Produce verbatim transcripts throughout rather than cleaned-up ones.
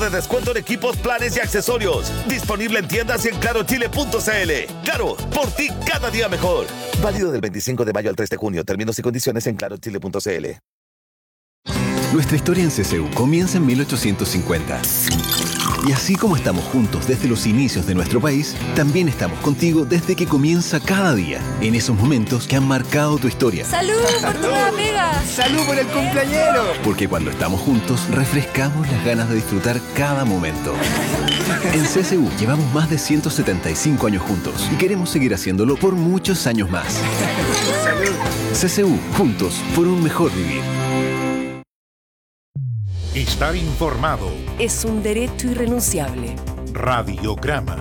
De descuento en equipos, planes y accesorios. Disponible en tiendas y en claro chile punto c l. Claro, por ti cada día mejor. Válido del veinticinco de mayo al tres de junio. Términos y condiciones en claro chile punto c l. Nuestra historia en C C U comienza en mil ochocientos cincuenta. Y así como estamos juntos desde los inicios de nuestro país, también estamos contigo desde que comienza cada día, en esos momentos que han marcado tu historia. ¡Salud por tu nueva pega! ¡Salud por el cumpleañero! Porque cuando estamos juntos, refrescamos las ganas de disfrutar cada momento. En C C U llevamos más de ciento setenta y cinco años juntos y queremos seguir haciéndolo por muchos años más. ¡Salud! C C U, juntos por un mejor vivir. Estar informado Es un derecho irrenunciable. Radiograma.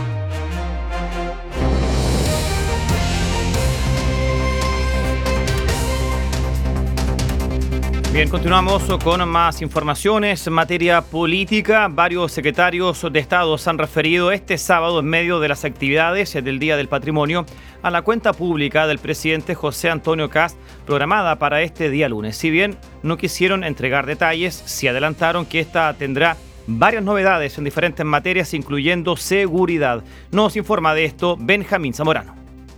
Bien, continuamos con más informaciones en materia política. Varios secretarios de Estado se han referido este sábado, en medio de las actividades del Día del Patrimonio, a la cuenta pública del presidente José Antonio Kast, programada para este día lunes. Si bien no quisieron entregar detalles, sí adelantaron que esta tendrá varias novedades en diferentes materias, incluyendo seguridad. Nos informa de esto Benjamín Zamorano.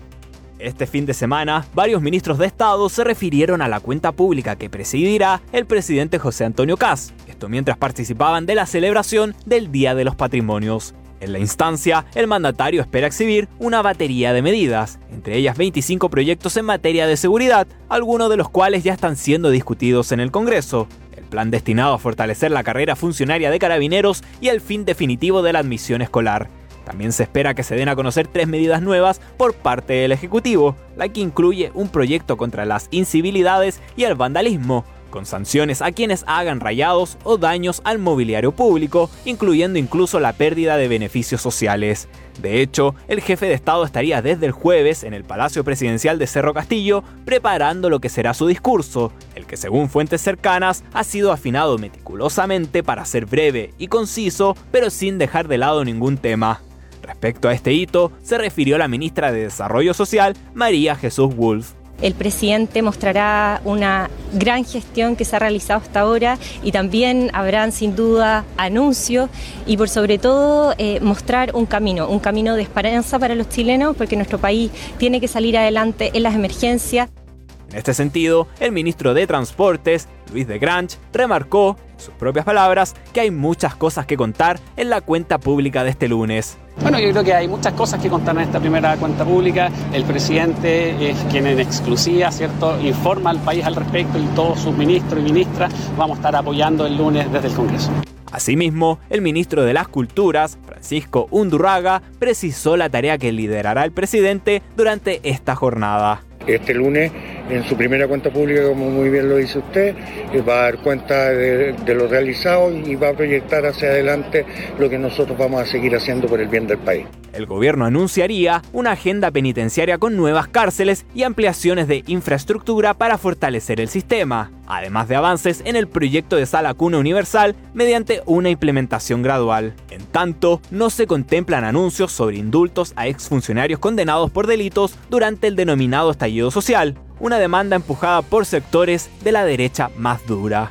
Este fin de semana, varios ministros de Estado se refirieron a la cuenta pública que presidirá el presidente José Antonio Kast, esto mientras participaban de la celebración del Día de los Patrimonios. En la instancia, el mandatario espera exhibir una batería de medidas, entre ellas veinticinco proyectos en materia de seguridad, algunos de los cuales ya están siendo discutidos en el Congreso. El plan destinado a fortalecer la carrera funcionaria de carabineros y el fin definitivo de la admisión escolar. También se espera que se den a conocer tres medidas nuevas por parte del Ejecutivo, la que incluye un proyecto contra las incivilidades y el vandalismo, con sanciones a quienes hagan rayados o daños al mobiliario público, incluyendo incluso la pérdida de beneficios sociales. De hecho, el jefe de Estado estaría desde el jueves en el Palacio Presidencial de Cerro Castillo preparando lo que será su discurso, el que según fuentes cercanas ha sido afinado meticulosamente para ser breve y conciso, pero sin dejar de lado ningún tema. Respecto a este hito, se refirió la ministra de Desarrollo Social, María Jesús Wolf. El presidente mostrará una gran gestión que se ha realizado hasta ahora y también habrán sin duda anuncios y por sobre todo eh, mostrar un camino, un camino de esperanza para los chilenos porque nuestro país tiene que salir adelante en las emergencias. En este sentido, el ministro de Transportes, Luis de Grange, remarcó, en sus propias palabras, que hay muchas cosas que contar en la cuenta pública de este lunes. Bueno, yo creo que hay muchas cosas que contar en esta primera cuenta pública. El presidente es quien en exclusiva, ¿cierto?, informa al país al respecto y todos sus ministros y ministras vamos a estar apoyando el lunes desde el Congreso. Asimismo, el ministro de las Culturas, Francisco Undurraga, precisó la tarea que liderará el presidente durante esta jornada. Este lunes, en su primera cuenta pública, como muy bien lo dice usted, va a dar cuenta de, de lo realizado y va a proyectar hacia adelante lo que nosotros vamos a seguir haciendo por el bien del país. El gobierno anunciaría una agenda penitenciaria con nuevas cárceles y ampliaciones de infraestructura para fortalecer el sistema, además de avances en el proyecto de sala cuna universal mediante una implementación gradual. En tanto, no se contemplan anuncios sobre indultos a exfuncionarios condenados por delitos durante el denominado estallido social, una demanda empujada por sectores de la derecha más dura.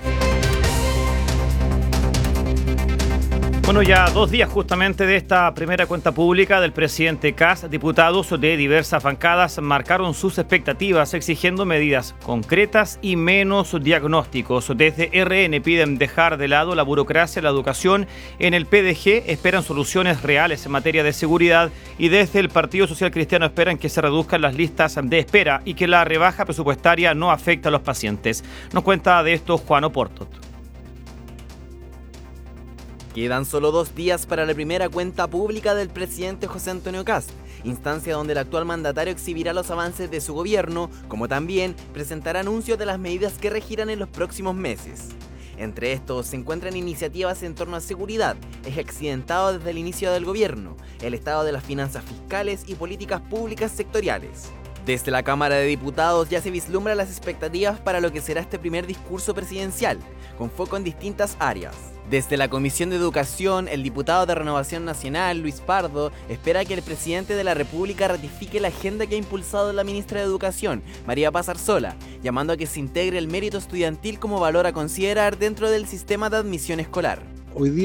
Bueno, ya dos días justamente de esta primera cuenta pública del presidente Kast, diputados de diversas bancadas marcaron sus expectativas exigiendo medidas concretas y menos diagnósticos. Desde R N piden dejar de lado la burocracia, la educación. En el P D G esperan soluciones reales en materia de seguridad y desde el Partido Social Cristiano esperan que se reduzcan las listas de espera y que la rebaja presupuestaria no afecte a los pacientes. Nos cuenta de esto Juan Oportot. Quedan solo dos días para la primera cuenta pública del presidente José Antonio Kast, instancia donde el actual mandatario exhibirá los avances de su gobierno, como también presentará anuncios de las medidas que regirán en los próximos meses. Entre estos se encuentran iniciativas en torno a seguridad, eje accidentado desde el inicio del gobierno, el estado de las finanzas fiscales y políticas públicas sectoriales. Desde la Cámara de Diputados ya se vislumbran las expectativas para lo que será este primer discurso presidencial, con foco en distintas áreas. Desde la Comisión de Educación, el diputado de Renovación Nacional, Luis Pardo, espera que el presidente de la República ratifique la agenda que ha impulsado la ministra de Educación, María Paz Arzola, llamando a que se integre el mérito estudiantil como valor a considerar dentro del sistema de admisión escolar. Hoy día